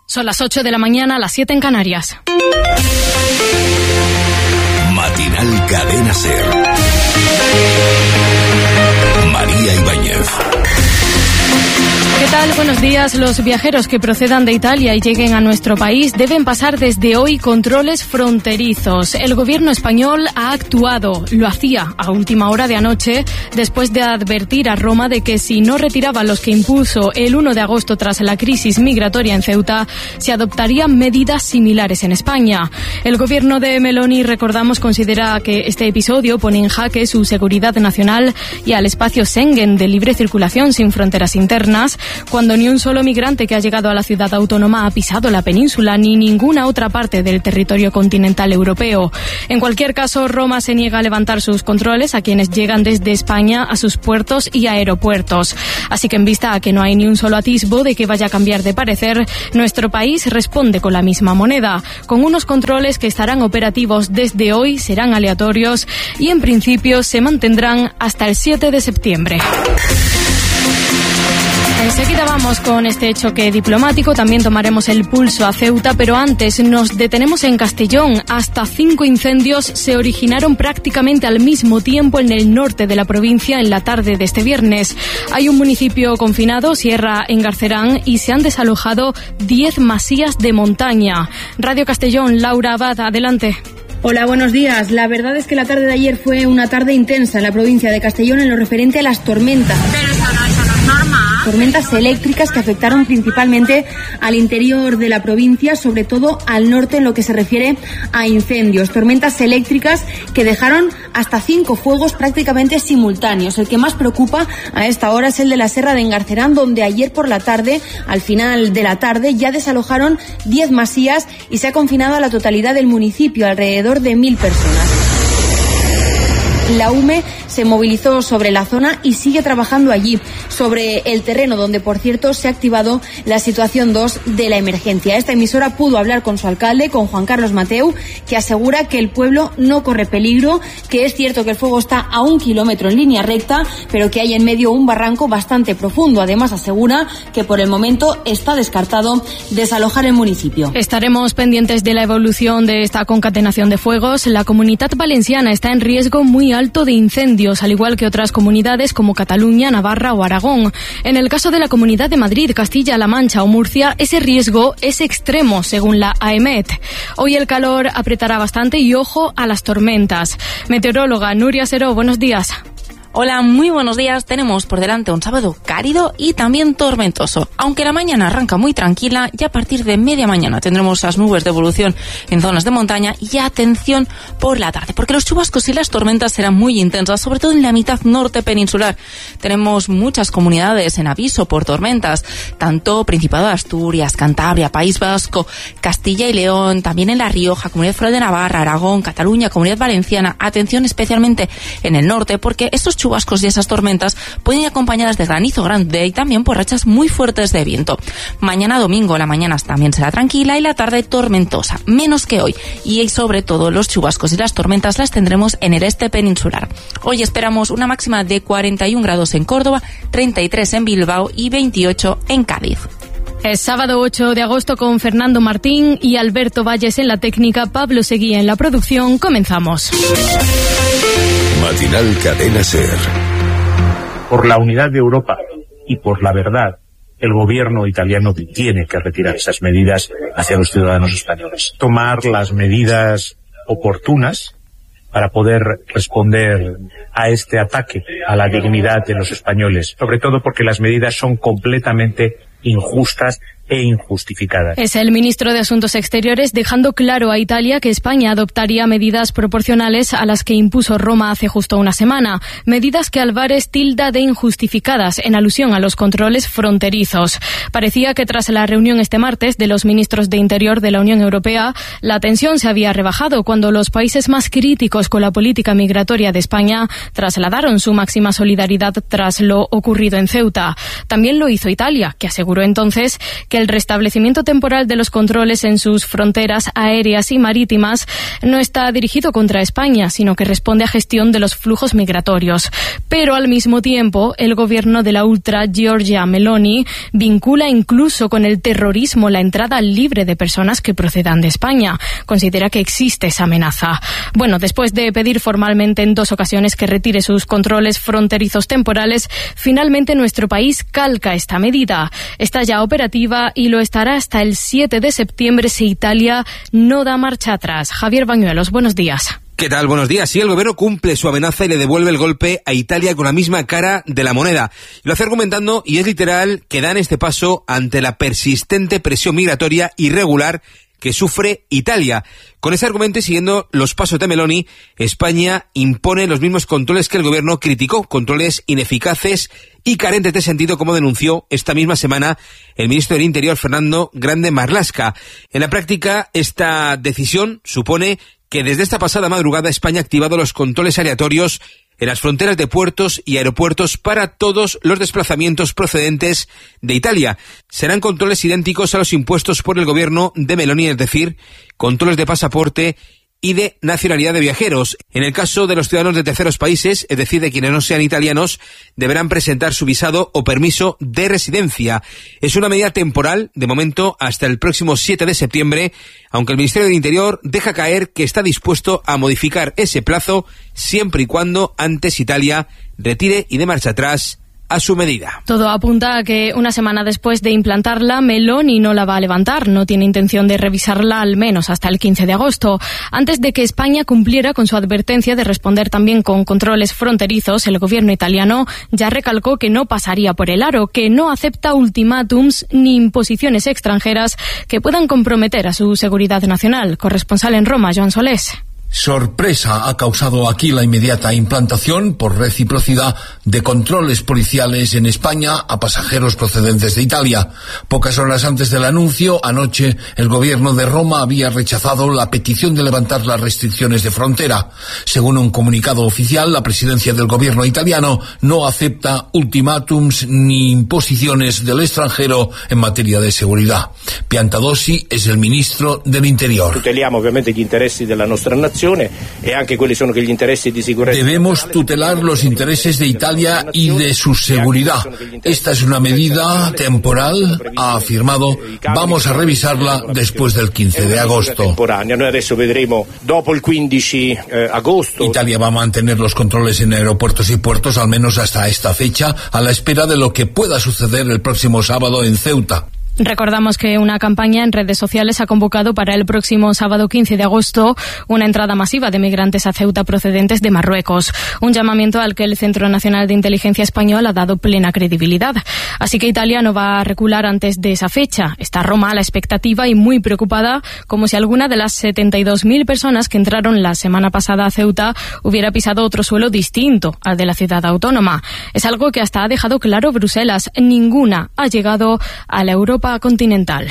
Son las 8 de la mañana, las 7 en Canarias. Matinal Cadena SER. María Ibáñez. ¿Qué tal? Buenos días. Los viajeros que procedan de Italia y lleguen a nuestro país deben pasar desde hoy controles fronterizos. El gobierno español ha actuado, lo hacía a última hora de anoche, después de advertir a Roma de que si no retiraba los que impuso el 1 de agosto tras la crisis migratoria en Ceuta, se adoptarían medidas similares en España. El gobierno de Meloni, recordamos, considera que este episodio pone en jaque su seguridad nacional y al espacio Schengen de libre circulación sin fronteras internas, cuando ni un solo migrante que ha llegado a la ciudad autónoma ha pisado la península ni ninguna otra parte del territorio continental europeo. En cualquier caso, Roma se niega a levantar sus controles a quienes llegan desde España a sus puertos y aeropuertos. Así que en vista a que no hay ni un solo atisbo de que vaya a cambiar de parecer, nuestro país responde con la misma moneda, con unos controles que estarán operativos desde hoy, serán aleatorios y en principio se mantendrán hasta el 7 de septiembre. Enseguida vamos con este choque diplomático, también tomaremos el pulso a Ceuta, pero antes nos detenemos en Castellón. Hasta 5 incendios se originaron prácticamente al mismo tiempo en el norte de la provincia en la tarde de este viernes. Hay un municipio confinado, Sierra Engarcerán, y se han desalojado 10 masías de montaña. Radio Castellón, Laura Abad, adelante. Hola, buenos días. La verdad es que la tarde de ayer fue una tarde intensa en la provincia de Castellón en lo referente a las tormentas. Pero eso no es normal. Tormentas eléctricas que afectaron principalmente al interior de la provincia, sobre todo al norte en lo que se refiere a incendios. Tormentas eléctricas que dejaron hasta 5 fuegos prácticamente simultáneos. El que más preocupa a esta hora es el de la Sierra de Engarcerán, donde ayer por la tarde, al final de la tarde, ya desalojaron 10 masías y se ha confinado a la totalidad del municipio, alrededor de 1.000 personas. La UME se movilizó sobre la zona y sigue trabajando allí, sobre el terreno donde, por cierto, se ha activado la situación 2 de la emergencia. Esta emisora pudo hablar con su alcalde, con Juan Carlos Mateu, que asegura que el pueblo no corre peligro, que es cierto que el fuego está a 1 kilómetro en línea recta, pero que hay en medio un barranco bastante profundo. Además, asegura que por el momento está descartado desalojar el municipio. Estaremos pendientes de la evolución de esta concatenación de fuegos. La Comunitat Valenciana está en riesgo muy alto de incendios, al igual que otras comunidades como Cataluña, Navarra o Aragón. En el caso de la Comunidad de Madrid, Castilla-La Mancha o Murcia, ese riesgo es extremo, según la AEMET. Hoy el calor apretará bastante y ojo a las tormentas. Meteoróloga Nuria Seró, buenos días. Hola, muy buenos días. Tenemos por delante un sábado cálido y también tormentoso. Aunque la mañana arranca muy tranquila, y a partir de media mañana tendremos las nubes de evolución en zonas de montaña y atención por la tarde, porque los chubascos y las tormentas serán muy intensas, sobre todo en la mitad norte peninsular. Tenemos muchas comunidades en aviso por tormentas, tanto Principado de Asturias, Cantabria, País Vasco, Castilla y León, también en La Rioja, Comunidad Foral de Navarra, Aragón, Cataluña, Comunidad Valenciana. Atención especialmente en el norte, porque estos chubascos y esas tormentas pueden ir acompañadas de granizo grande y también por rachas muy fuertes de viento. Mañana domingo la mañana también será tranquila y la tarde tormentosa, menos que hoy. Y sobre todo los chubascos y las tormentas las tendremos en el este peninsular. Hoy esperamos una máxima de 41 grados en Córdoba, 33 en Bilbao y 28 en Cádiz. Es sábado 8 de agosto con Fernando Martín y Alberto Valles en la técnica, Pablo Seguía en la producción. Comenzamos. Matinal Cadena SER. Por la unidad de Europa y por la verdad, el gobierno italiano tiene que retirar esas medidas hacia los ciudadanos españoles. Tomar las medidas oportunas para poder responder a este ataque a la dignidad de los españoles, sobre todo porque las medidas son completamente injustas e injustificadas. Es el ministro de Asuntos Exteriores dejando claro a Italia que España adoptaría medidas proporcionales a las que impuso Roma hace justo una semana. Medidas que Álvarez tilda de injustificadas en alusión a los controles fronterizos. Parecía que tras la reunión este martes de los ministros de Interior de la Unión Europea, la tensión se había rebajado cuando los países más críticos con la política migratoria de España trasladaron su máxima solidaridad tras lo ocurrido en Ceuta. También lo hizo Italia, que aseguró entonces que que el restablecimiento temporal de los controles en sus fronteras aéreas y marítimas no está dirigido contra España, sino que responde a gestión de los flujos migratorios. Pero al mismo tiempo, el gobierno de la ultra Giorgia Meloni vincula incluso con el terrorismo la entrada libre de personas que procedan de España. Considera que existe esa amenaza. Bueno, después de pedir formalmente en 2 ocasiones que retire sus controles fronterizos temporales, finalmente nuestro país calca esta medida. Está ya operativa y lo estará hasta el 7 de septiembre si Italia no da marcha atrás. Javier Bañuelos, buenos días. ¿Qué tal? Buenos días. Sí, el gobierno cumple su amenaza y le devuelve el golpe a Italia con la misma cara de la moneda. Lo hace argumentando, y es literal, que dan este paso ante la persistente presión migratoria irregular que sufre Italia. Con ese argumento y siguiendo los pasos de Meloni, España impone los mismos controles que el gobierno criticó, controles ineficaces y carentes de sentido, como denunció esta misma semana el ministro del Interior, Fernando Grande Marlaska. En la práctica, esta decisión supone que desde esta pasada madrugada España ha activado los controles aleatorios en las fronteras de puertos y aeropuertos para todos los desplazamientos procedentes de Italia. Serán controles idénticos a los impuestos por el gobierno de Meloni, es decir, controles de pasaporte y de nacionalidad de viajeros. En el caso de los ciudadanos de terceros países, es decir, de quienes no sean italianos, deberán presentar su visado o permiso de residencia. Es una medida temporal, de momento, hasta el próximo 7 de septiembre, aunque el Ministerio del Interior deja caer que está dispuesto a modificar ese plazo siempre y cuando antes Italia retire y dé marcha atrás a su medida. Todo apunta a que una semana después de implantarla, Meloni no la va a levantar. No tiene intención de revisarla al menos hasta el 15 de agosto. Antes de que España cumpliera con su advertencia de responder también con controles fronterizos, el gobierno italiano ya recalcó que no pasaría por el aro, que no acepta ultimátums ni imposiciones extranjeras que puedan comprometer a su seguridad nacional. Corresponsal en Roma, Joan Solés. Sorpresa ha causado aquí la inmediata implantación, por reciprocidad, de controles policiales en España a pasajeros procedentes de Italia. Pocas horas antes del anuncio, anoche, el gobierno de Roma había rechazado la petición de levantar las restricciones de frontera. Según un comunicado oficial, la presidencia del gobierno italiano no acepta ultimátums ni imposiciones del extranjero en materia de seguridad. Piantadosi es el ministro del Interior. Tuteliamo ovviamente gli interessi della nostra nazione. Debemos tutelar los intereses de Italia y de su seguridad. Esta es una medida temporal, ha afirmado. Vamos a revisarla después del 15 de agosto. Italia va a mantener los controles en aeropuertos y puertos al menos hasta esta fecha, a la espera de lo que pueda suceder el próximo sábado en Ceuta. Recordamos que una campaña en redes sociales ha convocado para el próximo sábado 15 de agosto una entrada masiva de migrantes a Ceuta procedentes de Marruecos. Un llamamiento al que el Centro Nacional de Inteligencia Español ha dado plena credibilidad. Así que Italia no va a recular antes de esa fecha. Está Roma a la expectativa y muy preocupada, como si alguna de las 72.000 personas que entraron la semana pasada a Ceuta hubiera pisado otro suelo distinto al de la ciudad autónoma. Es algo que hasta ha dejado claro Bruselas. Ninguna ha llegado a la Europa continental.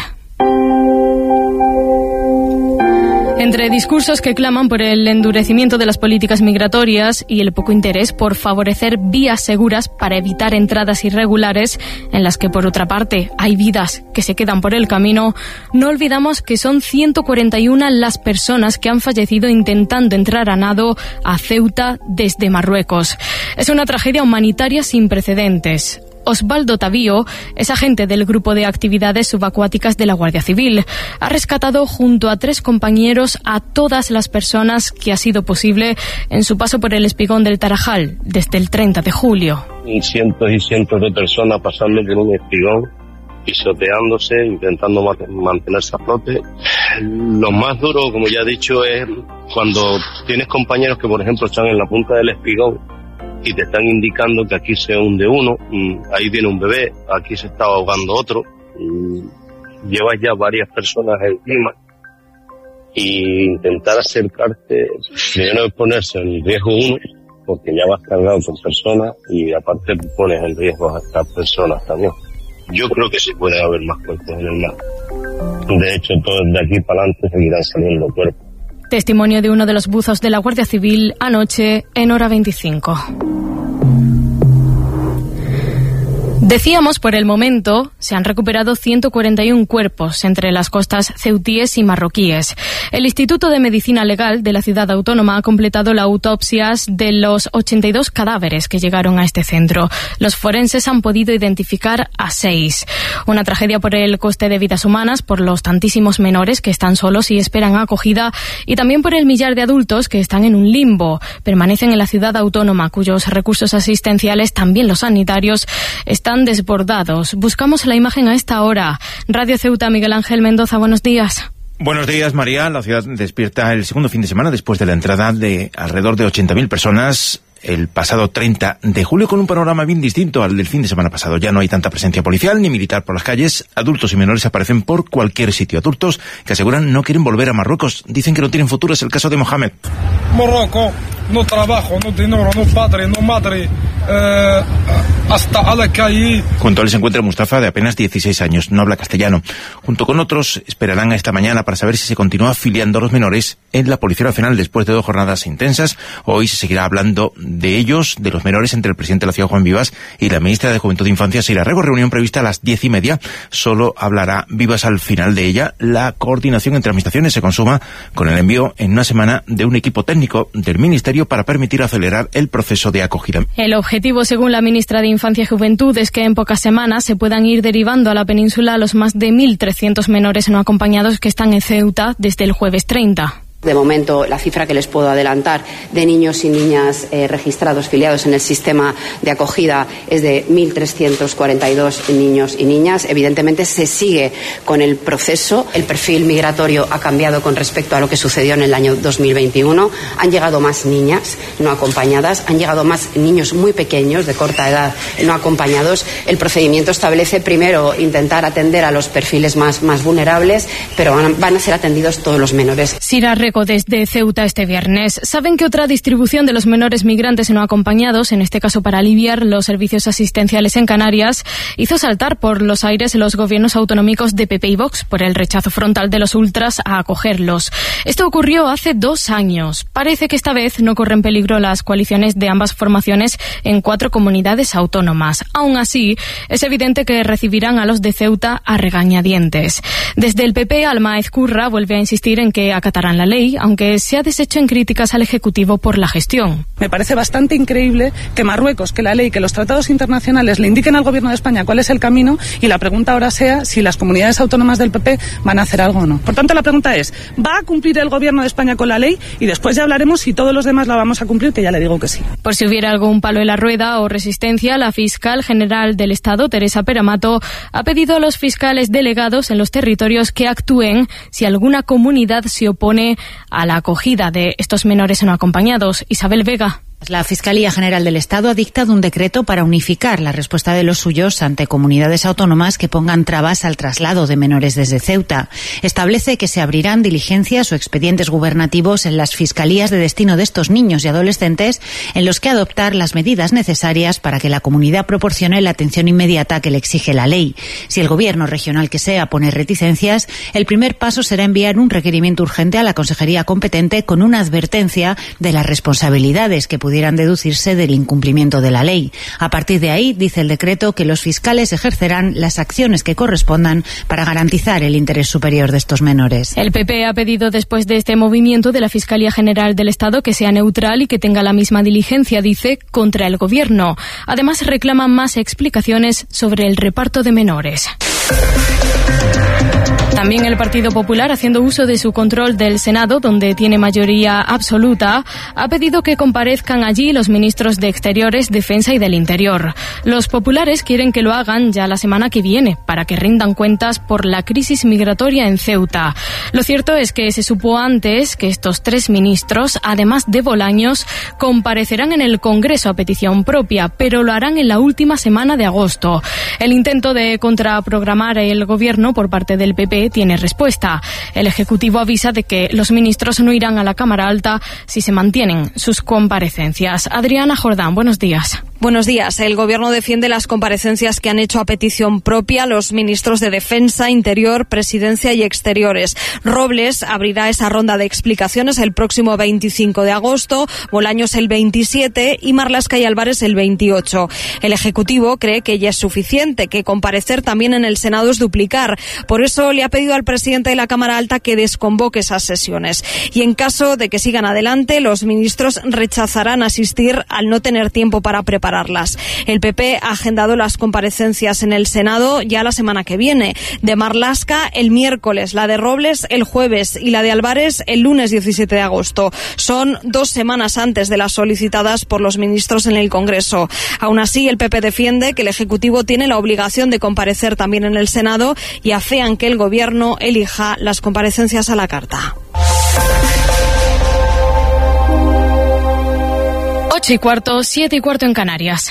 Entre discursos que claman por el endurecimiento de las políticas migratorias y el poco interés por favorecer vías seguras para evitar entradas irregulares, en las que por otra parte hay vidas que se quedan por el camino, no olvidamos que son 141 las personas que han fallecido intentando entrar a nado a Ceuta desde Marruecos. Es una tragedia humanitaria sin precedentes. Osvaldo Tavío es agente del Grupo de Actividades Subacuáticas de la Guardia Civil. Ha rescatado junto a 3 compañeros a todas las personas que ha sido posible en su paso por el espigón del Tarajal desde el 30 de julio. Cientos y cientos de personas pasando por un espigón, pisoteándose, intentando mantenerse a flote. Lo más duro, como ya he dicho, es cuando tienes compañeros que, por ejemplo, están en la punta del espigón y te están indicando que aquí se hunde uno, ahí viene un bebé, aquí se está ahogando otro, llevas ya varias personas encima, y intentar acercarte, primero es ponerse en riesgo uno, porque ya vas cargado con personas, y aparte pones en riesgo a estas personas también. Yo creo que sí puede haber más cuerpos en el mar. De hecho, todo de aquí para adelante seguirán saliendo cuerpos. Testimonio de uno de los buzos de la Guardia Civil anoche en Hora 25. Decíamos, por el momento, se han recuperado 141 cuerpos entre las costas ceutíes y marroquíes. El Instituto de Medicina Legal de la ciudad autónoma ha completado las autopsias de los 82 cadáveres que llegaron a este centro. Los forenses han podido identificar a 6. Una tragedia por el coste de vidas humanas, por los tantísimos menores que están solos y esperan acogida, y también por el millar de adultos que están en un limbo. Permanecen en la ciudad autónoma, cuyos recursos asistenciales, también los sanitarios, están desbordados. Buscamos la imagen a esta hora. Radio Ceuta, Miguel Ángel Mendoza, buenos días. Buenos días, María. La ciudad despierta el segundo fin de semana después de la entrada de alrededor de 80.000 personas el pasado 30 de julio, con un panorama bien distinto al del fin de semana pasado. Ya no hay tanta presencia policial ni militar por las calles. Adultos y menores aparecen por cualquier sitio. Adultos que aseguran no quieren volver a Marruecos. Dicen que no tienen futuro. Es el caso de Mohamed. Marruecos, no trabajo, no dinero, no padre, no madre, hasta a la calle. Junto a él se encuentra Mustafa, de apenas 16 años. No habla castellano. Junto con otros, esperarán a esta mañana para saber si se continúa afiliando a los menores en la Policía Nacional después de 2 jornadas intensas. Hoy se seguirá hablando de ellos, de los menores, entre el presidente de la ciudad, Juan Vivas, y la ministra de Juventud e Infancia, Sira Rego. Reunión prevista a las 10:30. Solo hablará Vivas al final de ella. La coordinación entre administraciones se consuma con el envío en una semana de un equipo técnico del Ministerio para permitir acelerar el proceso de acogida. El objetivo, según la ministra de Infancia y Juventud, es que en pocas semanas se puedan ir derivando a la península a los más de 1.300 menores no acompañados que están en Ceuta desde el jueves 30. De momento, la cifra que les puedo adelantar de niños y niñas registrados, filiados en el sistema de acogida, es de 1.342 niños y niñas. Evidentemente, se sigue con el proceso. El perfil migratorio ha cambiado con respecto a lo que sucedió en el año 2021. Han llegado más niñas no acompañadas, han llegado más niños muy pequeños, de corta edad, no acompañados. El procedimiento establece, primero, intentar atender a los perfiles más vulnerables, pero van a ser atendidos todos los menores. Sira Rego desde Ceuta este viernes. Saben que otra distribución de los menores migrantes no acompañados, en este caso para aliviar los servicios asistenciales en Canarias, hizo saltar por los aires los gobiernos autonómicos de PP y Vox por el rechazo frontal de los ultras a acogerlos. Esto ocurrió hace 2 años. Parece que esta vez no corren peligro las coaliciones de ambas formaciones en 4 comunidades autónomas. Aún así, es evidente que recibirán a los de Ceuta a regañadientes. Desde el PP, Alma Ezcurra vuelve a insistir en que acatarán la ley, aunque se ha deshecho en críticas al Ejecutivo por la gestión. Me parece bastante increíble que Marruecos, que la ley, que los tratados internacionales le indiquen al Gobierno de España cuál es el camino, y la pregunta ahora sea si las comunidades autónomas del PP van a hacer algo o no. Por tanto, la pregunta es, ¿va a cumplir el Gobierno de España con la ley? Y después ya hablaremos si todos los demás la vamos a cumplir, que ya le digo que sí. Por si hubiera algún palo en la rueda o resistencia, la fiscal general del Estado, Teresa Peramato, ha pedido a los fiscales delegados en los territorios que actúen si alguna comunidad se opone a la acogida de estos menores no acompañados. Isabel Vega. La Fiscalía General del Estado ha dictado un decreto para unificar la respuesta de los suyos ante comunidades autónomas que pongan trabas al traslado de menores desde Ceuta. Establece que se abrirán diligencias o expedientes gubernativos en las fiscalías de destino de estos niños y adolescentes, en los que adoptar las medidas necesarias para que la comunidad proporcione la atención inmediata que le exige la ley. Si el gobierno regional que sea pone reticencias, el primer paso será enviar un requerimiento urgente a la consejería competente con una advertencia de las responsabilidades que pudieran deducirse del incumplimiento de la ley. A partir de ahí, dice el decreto, que los fiscales ejercerán las acciones que correspondan para garantizar el interés superior de estos menores. El PP ha pedido después de este movimiento de la Fiscalía General del Estado que sea neutral y que tenga la misma diligencia, dice, contra el Gobierno. Además, reclaman más explicaciones sobre el reparto de menores. También el Partido Popular, haciendo uso de su control del Senado, donde tiene mayoría absoluta, ha pedido que comparezcan allí los ministros de Exteriores, Defensa y del Interior. Los populares quieren que lo hagan ya la semana que viene, para que rindan cuentas por la crisis migratoria en Ceuta. Lo cierto es que se supo antes que estos 3 ministros, además de Bolaños, comparecerán en el Congreso a petición propia, pero lo harán en la última semana de agosto. El intento de contraprogramar el gobierno por parte del PP tiene respuesta. El Ejecutivo avisa de que los ministros no irán a la Cámara Alta si se mantienen sus comparecencias. Adriana Jordán, buenos días. Buenos días. El Gobierno defiende las comparecencias que han hecho a petición propia los ministros de Defensa, Interior, Presidencia y Exteriores. Robles abrirá esa ronda de explicaciones el próximo 25 de agosto, Bolaños el 27 y Marlaska y Álvarez el 28. El Ejecutivo cree que ya es suficiente, que comparecer también en el Senado es duplicar. Por eso le ha pedido al presidente de la Cámara Alta que desconvoque esas sesiones. Y en caso de que sigan adelante, los ministros rechazarán asistir al no tener tiempo para prepararlas. El PP ha agendado las comparecencias en el Senado ya la semana que viene. De Marlaska el miércoles, la de Robles el jueves y la de Álvarez el lunes 17 de agosto. Son 2 semanas antes de las solicitadas por los ministros en el Congreso. Aún así, el PP defiende que el Ejecutivo tiene la obligación de comparecer también en el Senado y afean que el Gobierno elija las comparecencias a la carta. 8:15, 7:15 en Canarias.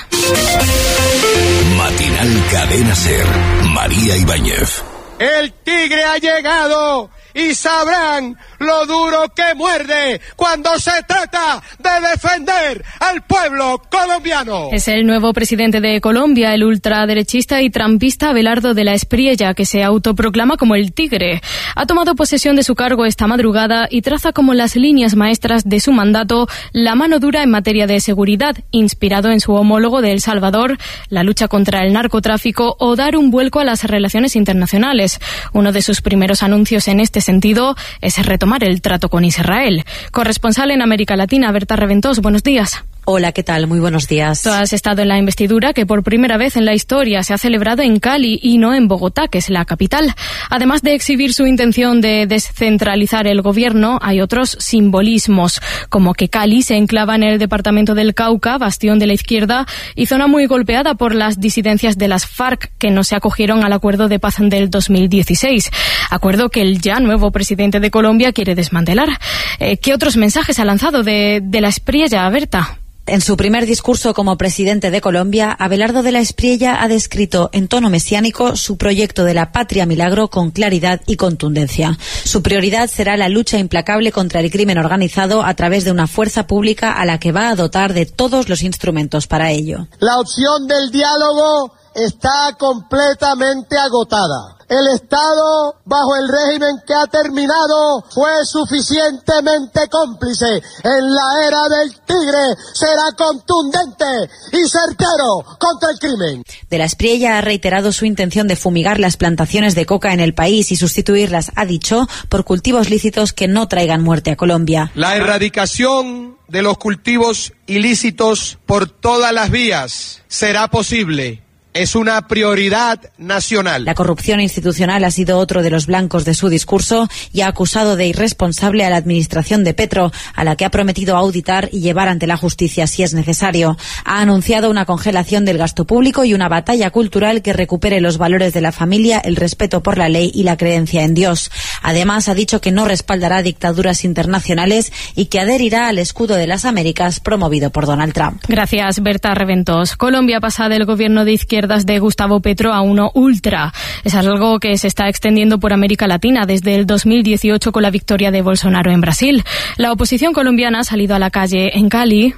Matinal Cadena SER. María Ibáñez. El tigre ha llegado y sabrán lo duro que muerde cuando se trata de defender al pueblo colombiano. Es el nuevo presidente de Colombia, el ultraderechista y trampista Abelardo de la Espriella, que se autoproclama como el tigre. Ha tomado posesión de su cargo esta madrugada y traza como las líneas maestras de su mandato la mano dura en materia de seguridad, inspirado en su homólogo de El Salvador, la lucha contra el narcotráfico o dar un vuelco a las relaciones internacionales. Uno de sus primeros anuncios en este sentido es retomar el trato con Israel. Corresponsal en América Latina, Berta Reventós, buenos días. Hola, ¿qué tal? Muy buenos días. Tú has estado en la investidura que por primera vez en la historia se ha celebrado en Cali y no en Bogotá, que es la capital. Además de exhibir su intención de descentralizar el gobierno, hay otros simbolismos, como que Cali se enclava en el departamento del Cauca, bastión de la izquierda y zona muy golpeada por las disidencias de las FARC, que no se acogieron al acuerdo de paz del 2016. Acuerdo que el ya nuevo presidente de Colombia quiere desmantelar. ¿Qué otros mensajes ha lanzado de la Espriella, Berta? En su primer discurso como presidente de Colombia, Abelardo de la Espriella ha descrito en tono mesiánico su proyecto de la patria milagro con claridad y contundencia. Su prioridad será la lucha implacable contra el crimen organizado a través de una fuerza pública a la que va a dotar de todos los instrumentos para ello. La opción del diálogo está completamente agotada. El Estado, bajo el régimen que ha terminado, fue suficientemente cómplice. En la era del tigre será contundente y certero contra el crimen. De la Espriella ha reiterado su intención de fumigar las plantaciones de coca en el país y sustituirlas, ha dicho, por cultivos lícitos que no traigan muerte a Colombia. La erradicación de los cultivos ilícitos por todas las vías será posible. Es una prioridad nacional. La corrupción institucional ha sido otro de los blancos de su discurso y ha acusado de irresponsable a la administración de Petro, a la que ha prometido auditar y llevar ante la justicia si es necesario. Ha anunciado una congelación del gasto público y una batalla cultural que recupere los valores de la familia, el respeto por la ley y la creencia en Dios. Además, ha dicho que no respaldará dictaduras internacionales y que adherirá al escudo de las Américas promovido por Donald Trump. Gracias, Berta Reventós. Colombia pasa del gobierno de izquierda de Gustavo Petro a uno ultra. Es algo que se está extendiendo por América Latina desde el 2018 con la victoria de Bolsonaro en Brasil. La oposición colombiana ha salido a la calle en Cali.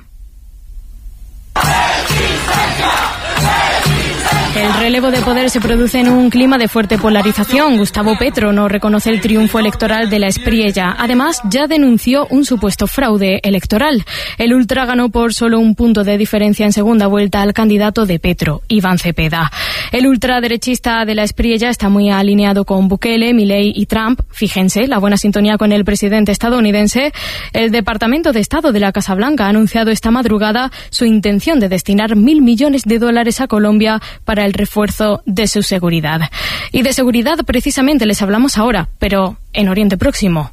El relevo de poder se produce en un clima de fuerte polarización. Gustavo Petro no reconoce el triunfo electoral de la Espriella. Además, ya denunció un supuesto fraude electoral. El ultra ganó por solo un punto de diferencia en segunda vuelta al candidato de Petro, Iván Cepeda. El ultraderechista de la Espriella está muy alineado con Bukele, Milei y Trump. Fíjense, la buena sintonía con el presidente estadounidense. El Departamento de Estado de la Casa Blanca ha anunciado esta madrugada su intención de destinar $1.000 millones a Colombia para el refuerzo de su seguridad. Y de seguridad precisamente les hablamos ahora, pero en Oriente Próximo.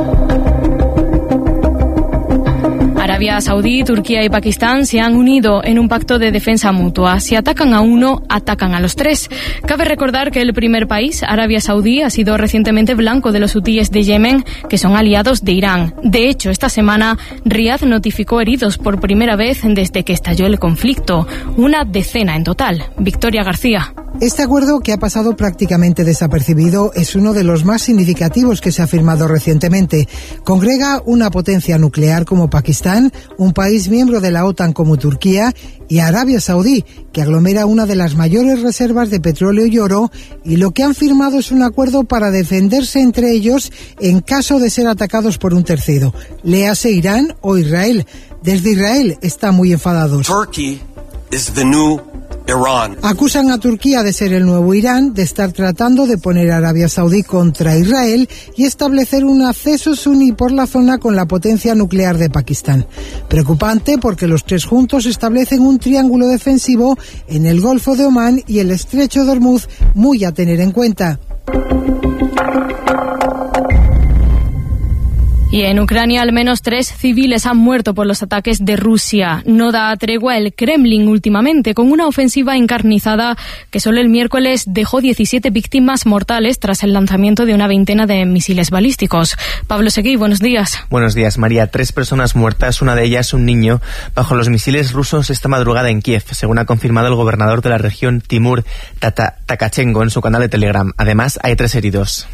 Arabia Saudí, Turquía y Pakistán se han unido en un pacto de defensa mutua. Si atacan a uno, atacan a los tres. Cabe recordar que el primer país, Arabia Saudí, ha sido recientemente blanco de los hutíes de Yemen, que son aliados de Irán. De hecho, esta semana, Riad notificó heridos por primera vez desde que estalló el conflicto. Una decena en total. Victoria García. Este acuerdo, que ha pasado prácticamente desapercibido, es uno de los más significativos que se ha firmado recientemente. Congrega una potencia nuclear como Pakistán Pakistán, un país miembro de la OTAN como Turquía, y Arabia Saudí, que aglomera una de las mayores reservas de petróleo y oro, y lo que han firmado es un acuerdo para defenderse entre ellos en caso de ser atacados por un tercero, léase Irán o Israel. Desde Israel están muy enfadados. Turkey is the new Iran. Acusan a Turquía de ser el nuevo Irán, de estar tratando de poner a Arabia Saudí contra Israel y establecer un acceso suní por la zona con la potencia nuclear de Pakistán. Preocupante porque los tres juntos establecen un triángulo defensivo en el Golfo de Omán y el Estrecho de Hormuz, muy a tener en cuenta. Y en Ucrania al menos 3 civiles han muerto por los ataques de Rusia. No da tregua el Kremlin últimamente, con una ofensiva encarnizada que solo el miércoles dejó 17 víctimas mortales tras el lanzamiento de una veintena de misiles balísticos. Pablo Seguí, buenos días. Buenos días, María. 3 personas muertas, una de ellas un niño, bajo los misiles rusos esta madrugada en Kiev, según ha confirmado el gobernador de la región, Timur Takachenko, en su canal de Telegram. Además, hay 3 heridos.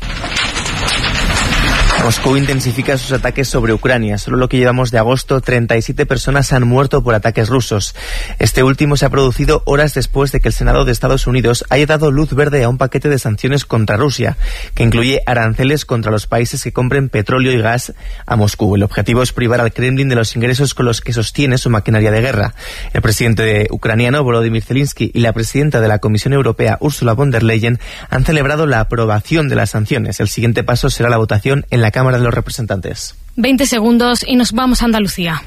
Moscú intensifica sus ataques sobre Ucrania. Solo lo que llevamos de agosto, 37 personas han muerto por ataques rusos. Este último se ha producido horas después de que el Senado de Estados Unidos haya dado luz verde a un paquete de sanciones contra Rusia, que incluye aranceles contra los países que compren petróleo y gas a Moscú. El objetivo es privar al Kremlin de los ingresos con los que sostiene su maquinaria de guerra. El presidente ucraniano, Volodymyr Zelensky, y la presidenta de la Comisión Europea, Ursula von der Leyen, han celebrado la aprobación de las sanciones. El siguiente paso será la votación en la Cámara de los Representantes. 20 segundos y nos vamos a Andalucía.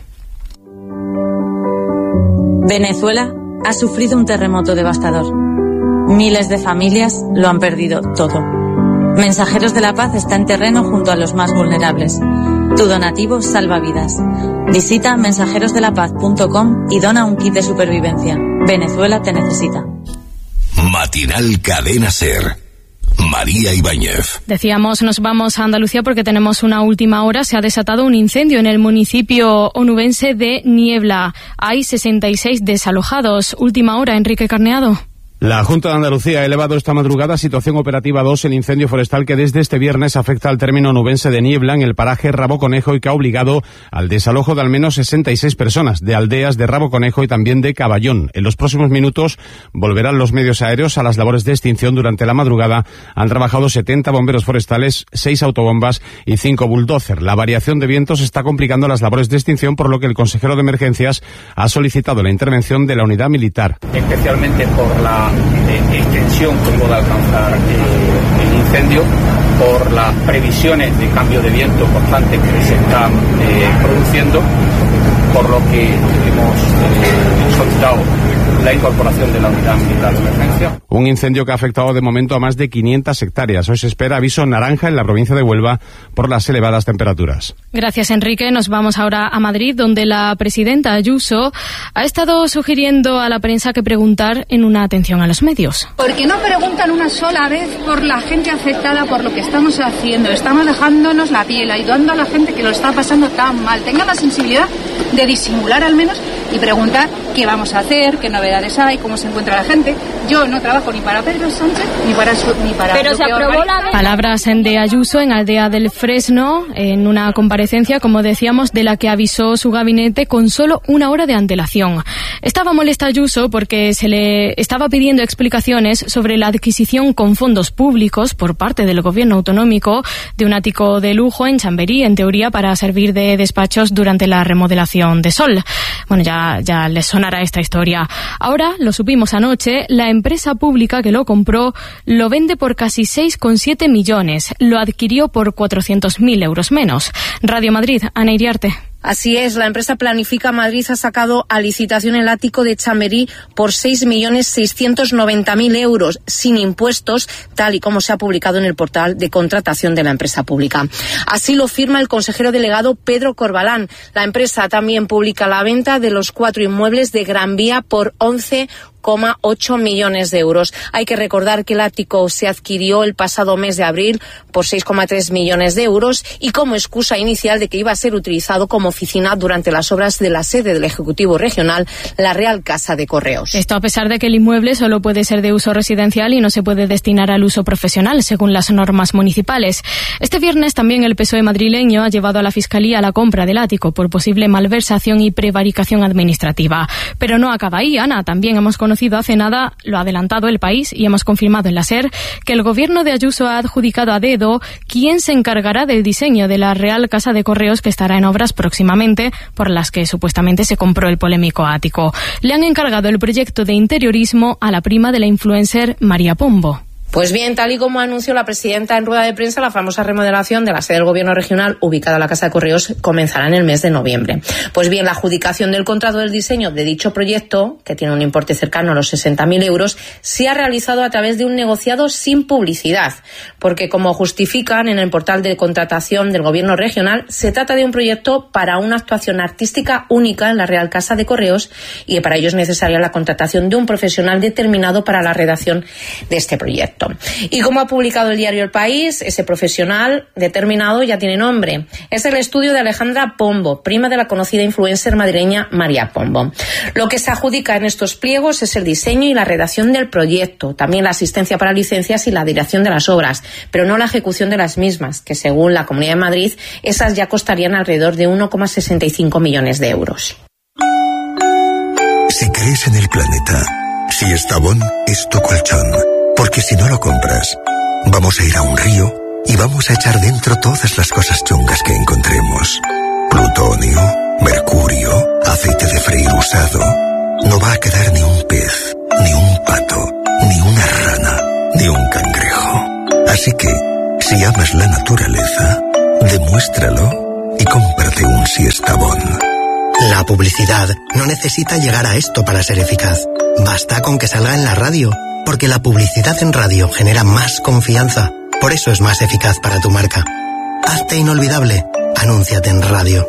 Venezuela ha sufrido un terremoto devastador. Miles de familias lo han perdido todo. Mensajeros de la Paz está en terreno junto a los más vulnerables. Tu donativo salva vidas. Visita mensajerosdelapaz.com y dona un kit de supervivencia. Venezuela te necesita. Matinal Cadena Ser. María Ibáñez. Decíamos, nos vamos a Andalucía porque tenemos una última hora. Se ha desatado un incendio en el municipio onubense de Niebla. Hay 66 desalojados. Última hora, Enrique Carneado. La Junta de Andalucía ha elevado esta madrugada a situación operativa 2 el incendio forestal que desde este viernes afecta al término onubense de Niebla en el paraje Rabo Conejo y que ha obligado al desalojo de al menos 66 personas de aldeas de Rabo Conejo y también de Caballón. En los próximos minutos volverán los medios aéreos a las labores de extinción. Durante la madrugada han trabajado 70 bomberos forestales, 6 autobombas y 5 bulldozer. La variación de vientos está complicando las labores de extinción, por lo que el consejero de Emergencias ha solicitado la intervención de la unidad militar. Especialmente por la extensión que pueda alcanzar el incendio, por las previsiones de cambio de viento constantes que se están produciendo, por lo que hemos solicitado la incorporación de la unidad militar de emergencia. Un incendio que ha afectado de momento a más de 500 hectáreas. Hoy se espera aviso naranja en la provincia de Huelva por las elevadas temperaturas. Gracias, Enrique. Nos vamos ahora a Madrid, donde la presidenta Ayuso ha estado sugiriendo a la prensa que preguntar en una atención a los medios. ¿Por qué no preguntan una sola vez por la gente afectada por lo que estamos haciendo? Estamos dejándonos la piel, ayudando a la gente que lo está pasando tan mal. Tengan la sensibilidad de disimular al menos y preguntar qué vamos a hacer, qué novedades hay, cómo se encuentra la gente. Yo no trabajo ni para Pedro Sánchez ni para Pero se aprobó la... Palabras de Ayuso en Aldea del Fresno, en una comparecencia, como decíamos, de la que avisó su gabinete con solo una hora de antelación. Estaba molesta Ayuso porque se le estaba pidiendo explicaciones sobre la adquisición con fondos públicos por parte del gobierno autonómico de un ático de lujo en Chamberí, en teoría para servir de despachos durante la remodelación de Sol. Bueno, ya les sonará esta historia. Ahora, lo supimos anoche, la empresa pública que lo compró lo vende por casi 6,7 millones. Lo adquirió por 400.000 euros menos. Radio Madrid, Ana Iriarte. Así es, la empresa Planifica Madrid ha sacado a licitación el ático de Chamberí por 6.690.000 euros, sin impuestos, tal y como se ha publicado en el portal de contratación de la empresa pública. Así lo firma el consejero delegado Pedro Corbalán. La empresa también publica la venta de los 4 inmuebles de Gran Vía por 11,4 6,8 millones de euros. Hay que recordar que el ático se adquirió el pasado mes de abril por 6,3 millones de euros y como excusa inicial de que iba a ser utilizado como oficina durante las obras de la sede del Ejecutivo Regional, la Real Casa de Correos. Esto a pesar de que el inmueble solo puede ser de uso residencial y no se puede destinar al uso profesional, según las normas municipales. Este viernes también el PSOE madrileño ha llevado a la Fiscalía la compra del ático por posible malversación y prevaricación administrativa. Pero no acaba ahí, Ana. También hemos conocido hace nada, lo ha adelantado El País y hemos confirmado en la SER, que el gobierno de Ayuso ha adjudicado a dedo quién se encargará del diseño de la Real Casa de Correos, que estará en obras próximamente, por las que supuestamente se compró el polémico ático. Le han encargado el proyecto de interiorismo a la prima de la influencer María Pombo. Pues bien, tal y como anunció la presidenta en rueda de prensa, la famosa remodelación de la sede del Gobierno regional ubicada en la Casa de Correos comenzará en el mes de noviembre. Pues bien, la adjudicación del contrato del diseño de dicho proyecto, que tiene un importe cercano a los 60.000 euros, se ha realizado a través de un negociado sin publicidad, porque como justifican en el portal de contratación del Gobierno regional, se trata de un proyecto para una actuación artística única en la Real Casa de Correos y para ello es necesaria la contratación de un profesional determinado para la redacción de este proyecto. Y como ha publicado el diario El País, ese profesional determinado ya tiene nombre. Es el estudio de Alejandra Pombo, prima de la conocida influencer madrileña María Pombo. Lo que se adjudica en estos pliegos es el diseño y la redacción del proyecto, también la asistencia para licencias y la dirección de las obras, pero no la ejecución de las mismas, que según la Comunidad de Madrid, esas ya costarían alrededor de 1,65 millones de euros. Si crees en el planeta, si Estavón es tu colchón. Porque si no lo compras, vamos a ir a un río y vamos a echar dentro todas las cosas chungas que encontremos. Plutonio, mercurio, aceite de freír usado. No va a quedar ni un pez, ni un pato, ni una rana, ni un cangrejo. Así que, si amas la naturaleza, demuéstralo y cómprate un Siestabón. La publicidad no necesita llegar a esto para ser eficaz. Basta con que salga en la radio. Porque la publicidad en radio genera más confianza. Por eso es más eficaz para tu marca. Hazte inolvidable. Anúnciate en radio.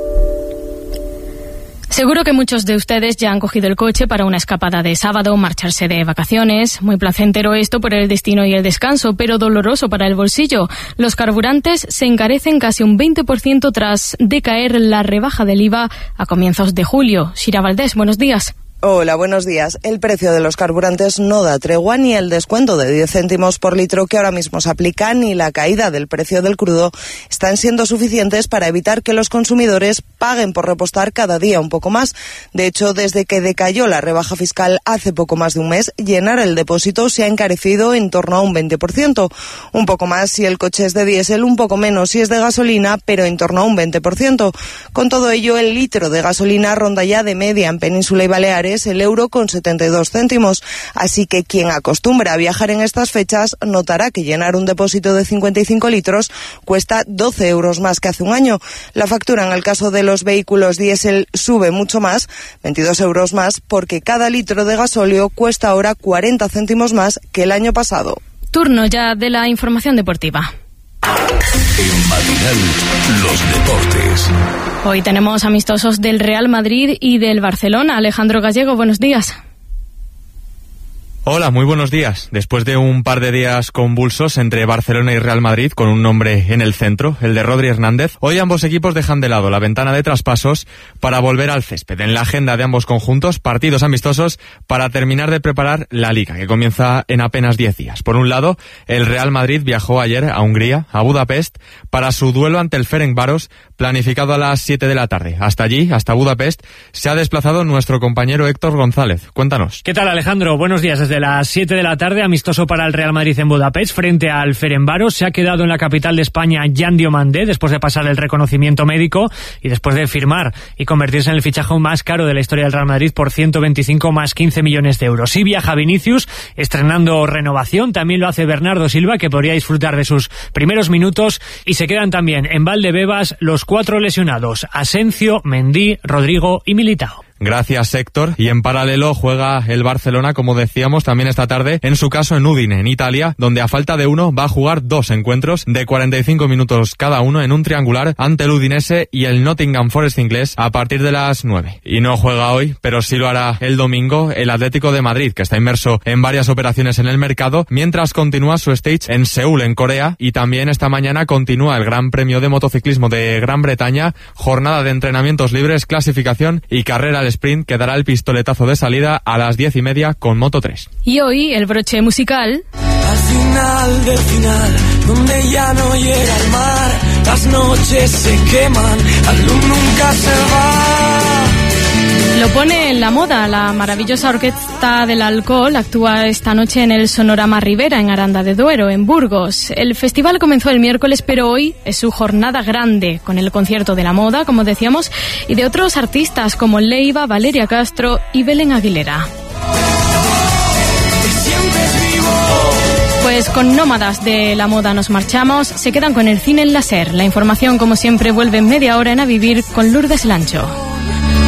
Seguro que muchos de ustedes ya han cogido el coche para una escapada de sábado, marcharse de vacaciones. Muy placentero esto por el destino y el descanso, pero doloroso para el bolsillo. Los carburantes se encarecen casi un 20% tras decaer la rebaja del IVA a comienzos de julio. Shira Valdés, buenos días. Hola, buenos días. El precio de los carburantes no da tregua, ni el descuento de 10 céntimos por litro que ahora mismo se aplica, ni la caída del precio del crudo están siendo suficientes para evitar que los consumidores paguen por repostar cada día un poco más. De hecho, desde que decayó la rebaja fiscal hace poco más de un mes, llenar el depósito se ha encarecido en torno a un 20%. Un poco más si el coche es de diésel, un poco menos si es de gasolina, pero en torno a un 20%. Con todo ello, el litro de gasolina ronda ya de media en Península y Baleares el euro con 72 céntimos. Así que quien acostumbra a viajar en estas fechas notará que llenar un depósito de 55 litros cuesta 12 euros más que hace un año. La factura en el caso de los vehículos diésel sube mucho más, 22 euros más, porque cada litro de gasóleo cuesta ahora 40 céntimos más que el año pasado. Turno ya de la información deportiva. En Matinal, los deportes. Hoy tenemos amistosos del Real Madrid y del Barcelona. Alejandro Gallego, buenos días. Hola, muy buenos días. Después de un par de días convulsos entre Barcelona y Real Madrid, con un nombre en el centro, el de Rodri Hernández, hoy ambos equipos dejan de lado la ventana de traspasos para volver al césped. En la agenda de ambos conjuntos, partidos amistosos para terminar de preparar la Liga, que comienza en apenas 10 días. Por un lado, el Real Madrid viajó ayer a Hungría, a Budapest, para su duelo ante el Ferencváros, planificado a las 7 de la tarde. Hasta allí, hasta Budapest, se ha desplazado nuestro compañero Héctor González. Cuéntanos. ¿Qué tal, Alejandro? Buenos días. Desde las 7 de la tarde, amistoso para el Real Madrid en Budapest frente al Ferencváros. Se ha quedado en la capital de España Jan Diomandé después de pasar el reconocimiento médico y después de firmar y convertirse en el fichaje más caro de la historia del Real Madrid por 125 más 15 millones de euros. Sí viaja Vinicius, estrenando renovación. También lo hace Bernardo Silva, que podría disfrutar de sus primeros minutos. Y se quedan también en Valdebebas los 4 lesionados: Asensio, Mendy, Rodrigo y Militao. Gracias, Héctor. Y en paralelo juega el Barcelona, como decíamos, también esta tarde, en su caso en Udine, en Italia, donde a falta de uno va a jugar 2 encuentros de 45 minutos cada uno en un triangular ante el Udinese y el Nottingham Forest inglés a partir de las 9. Y no juega hoy, pero sí lo hará el domingo, el Atlético de Madrid, que está inmerso en varias operaciones en el mercado, mientras continúa su stage en Seúl, en Corea, y también esta mañana continúa el Gran Premio de Motociclismo de Gran Bretaña, jornada de entrenamientos libres, clasificación y carrera al sprint, que dará el pistoletazo de salida a las 10:30 con Moto3. Y hoy el broche musical. Al final del final, donde ya no llega el mar, las noches se queman, la luz nunca se va. Lo pone en la moda. La maravillosa Orquesta del Alcohol actúa esta noche en el Sonorama Rivera, en Aranda de Duero, en Burgos. El festival comenzó el miércoles, pero hoy es su jornada grande, con el concierto de la moda, como decíamos, y de otros artistas como Leiva, Valeria Castro y Belén Aguilera. Pues con Nómadas de la moda nos marchamos. Se quedan con el cine en la SER. La información, como siempre, vuelve en media hora en A Vivir con Lourdes Lancho.